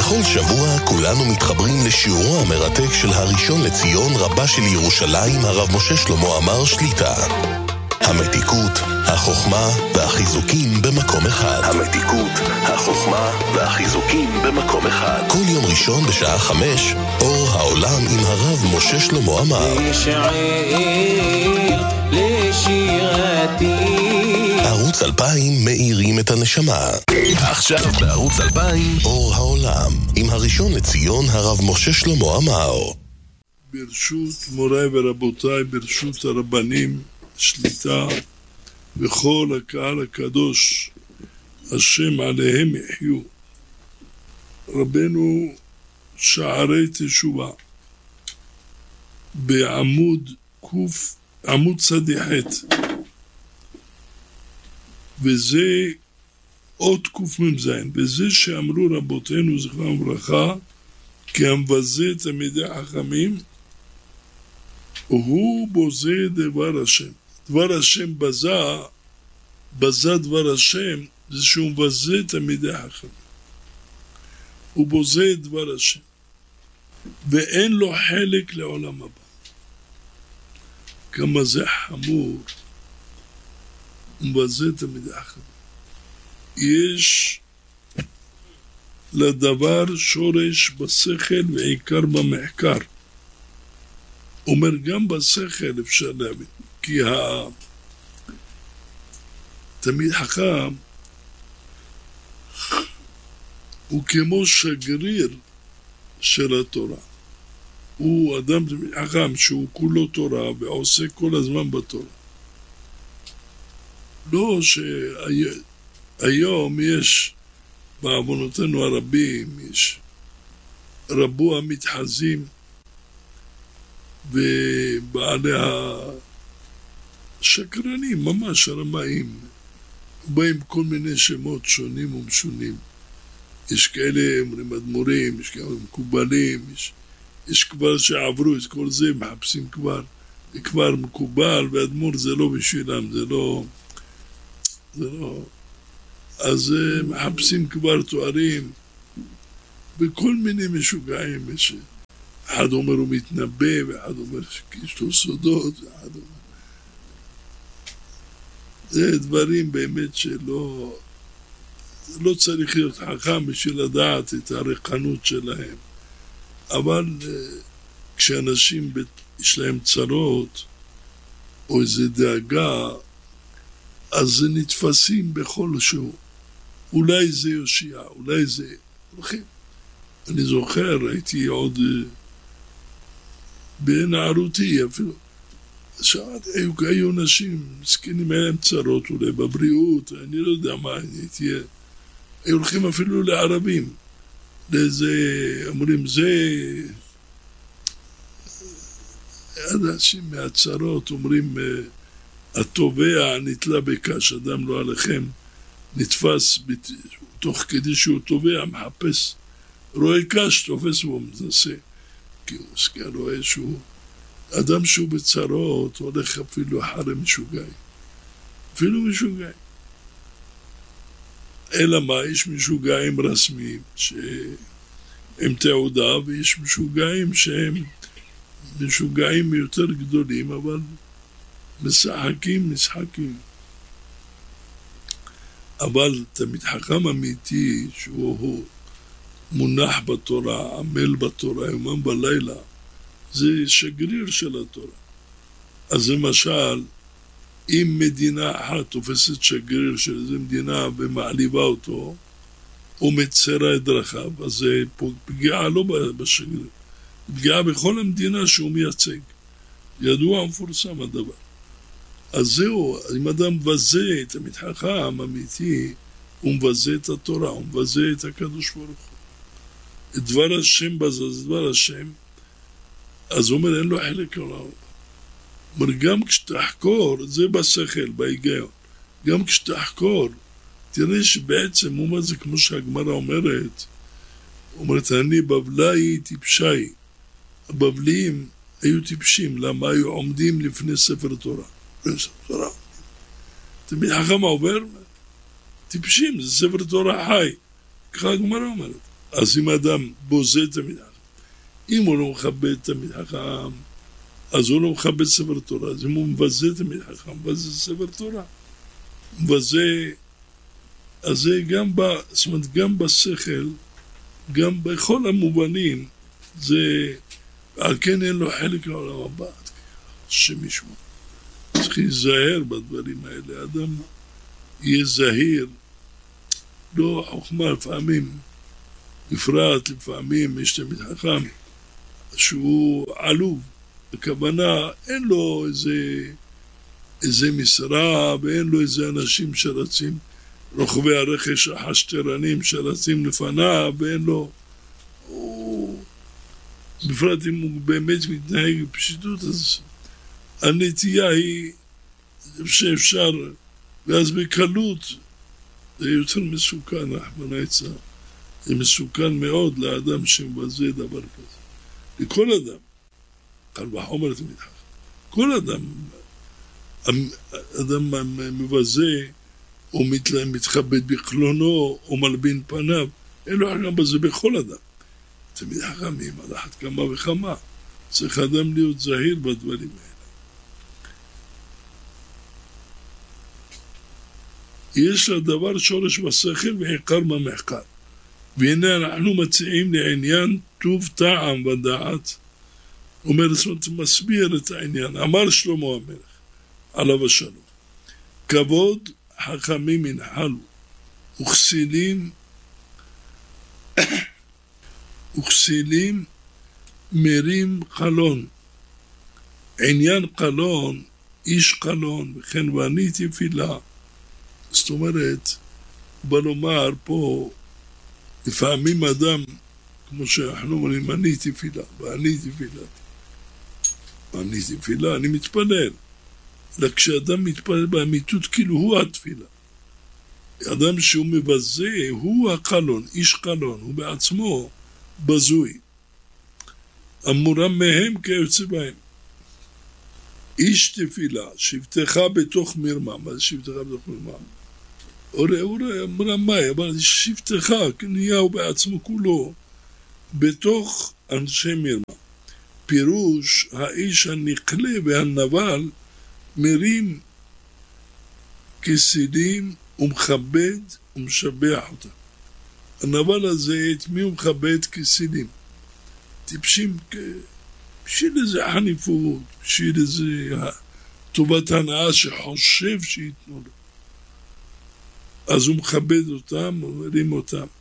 בכל שבוע כולנו מתחברים לשיעורו המרתק של הראשון לציון רבה של ירושלים, הרב משה שלמה עמאר שליטה. המתיקות, החוכמה והחיזוקים במקום אחד. המתיקות, החוכמה והחיזוקים במקום אחד. כל יום ראשון בשעה 5, אור העולם עם הרב משה שלמה עמאר. ערוץ 2000 מאירים את הנשמה. עכשיו בערוץ 2000 אור העולם עם הראשון לציון הרב משה שלמה עמאר. ברשות מוריי ורבותיי, ברשות הרבנים, שליטה וכל הקהל הקדוש, השם עליהם יחיו. רבנו שערי תשובה בעמוד צדיחת, וזה עוד קמ"ז, וזה שאמרו רבותינו זכרם לברכה, כי המבזה תלמידי חכמים הוא בוזה דבר השם. דבר השם בזה דבר השם, זה שהוא מבזה תלמידי חכמים, הוא בוזה דבר השם ואין לו חלק לעולם הבא. כמה זה חמור, הוא מבזה תלמידי חכמים. יש לדבר שורש בשכל ועיקר במחקר. אומר גם בשכל אפשר להבין, כי תלמיד חכם הוא כמו שגריר של התורה. הוא אדם תלמיד חכם שהוא כולו תורה ועושה כל הזמן בתורה. לא שהיום יש בעוונותינו הרבים, יש רבו המתחזים ובעלי השקרנים, ממש הרמאים, באים כל מיני שמות שונים ומשונים. יש כאלה אומרים אדמו"רים, יש כאלה מקובלים, יש כבר שעברו את כל זה, מחפשים כבר מקובל, ואדמו"ר זה לא בשבילם, זה לא, אז מחפשים כבר תוארים וכל מיני משוגעים. אחד אומר הוא מתנבא, ואחד אומר שיש לו סודות, ואחד אומר זה דברים באמת שלא צריך להיות חכם בשביל לדעת את הרחנות שלהם. אבל כשאנשים יש להם צרות או איזה דאגה, אז זה נתפסים בכל שהוא. אולי זה יושיע, אולי זה הולכים. אני זוכר, הייתי עוד בנערותי אפילו, היו נשים מסכנים, היה להם צרות אולי בבריאות, אני לא יודע מה, היו הולכים אפילו לערבים, לאיזה, אמורים זה, אנשים מהצרות אומרים, התובע נתלה בקש, אדם לא עליכם, נתפס תוך כדי שהוא תובע, מחפש, רואה קש, תופס בו, מנסה, כי הוא מסכן, רואה שהוא אדם שהוא בצרות, הולך אפילו אחרי משוגעים, אפילו משוגעים. אלא מה, יש משוגעים רסמיים שהם תעודה, ויש משוגעים שהם משוגעים יותר גדולים, אבל משחקים. אבל תלמיד חכם אמיתי שהוא מונח בתורה, עמל בתורה, יומם בלילה, זה שגריר של התורה. אז למשל, אם מדינה אחת תופסת שגריר של איזו מדינה ומעליבה אותו, או מצרה את דרכיו, אז זה פגיעה לא בשגריר, פגיעה בכל המדינה שהוא מייצג. ידוע מפורסם הדבר. אז זהו, אם אדם מבזה את המתחכם אמיתי, הוא מבזה את התורה, הוא מבזה את הקדוש ברוך הוא. את דבר השם בזה, זה דבר השם, אז הוא אומר, אין לו חלק לעולם. אומר, גם כשתחקור, זה בשכל, בהיגיון, גם כשתחקור, תראה שבעצם הוא אומר, זה כמו שהגמרא אומרת, אני בבלי טיפשי. הבבליים היו טיפשים, למה היו עומדים לפני ספר תורה. תמיד חכם עובר, טיפשים, זה ספר תורה חי, ככה הגמרא אומרת. אז אם אדם בוזה תלמיד חכם, אם הוא לא מכבד תלמיד חכם, אז הוא לא מכבד ספר תורה. אז אם הוא מבזה תלמיד חכם, מבזה ספר תורה. מבזה, אז זה זאת אומרת, גם בשכל, גם בכל המובנים, זה, על כן אין לו חלק לעולם הבא, שמישהו. צריך להיזהר בדברים האלה, אדם יהיה זהיר, לא חוכמה לפעמים, בפרט לפעמים יש תלמיד חכם, שהוא עלוב, הכוונה אין לו איזה משרה, ואין לו איזה אנשים שרצים, רוכבי הרכש החשטרנים שרצים לפניו, ואין לו, בפרט אם הוא באמת מתנהג בפשיטות, אז הנטייה היא שאפשר, ואז בקלות זה יותר מסוכן, רחמנא ליצלן. זה מסוכן מאוד לאדם שמבזה דבר כזה. לכל אדם, קל וחומר תלמיד חכם, כל אדם מבזה, או מתכבד בקלונו, או מלבין פניו, אין לו חכם בזה בכל אדם. תלמיד חכמים, על אחת כמה וכמה, צריך אדם להיות זהיר בדברים האלה. יש לדבר שורש בשכל ועיקר במחקר. והנה אנחנו מציעים לעניין טוב טעם ודעת. אומר, זאת אומרת, מסביר את העניין. אמר שלמה המלך, עליו השלום, כבוד חכמים ינחלו, וכסילים מרים חלון. עניין חלון, איש חלון, וכן ואני תפילה. זאת אומרת, הוא בא לומר פה, לפעמים אדם, כמו שאנחנו אומרים, אני תפילה, ואני תפילה, אני מתפלל. אלא כשאדם מתפלל באמיתות, כאילו הוא התפילה. אדם שהוא מבזה, הוא החלון, איש חלון, הוא בעצמו בזוי. אמורם מהם כיוצא בהם. איש תפילה, שבטך בתוך מרמה. מה זה שבטך בתוך מרמה? אורי מרמאי, אבל שבטך, נהיהו בעצמו כולו, בתוך אנשי מרמה. פירוש, האיש הנקלה והנבל מרים כסילים ומכבד ומשבח אותם. הנבל הזה, את מי הוא מכבד כסילים? טיפשים בשביל איזה חניפות, בשביל איזה טובת הנאה שחושב שיתנו לו. אז הוא מכבד אותם, הוא מרים אותם.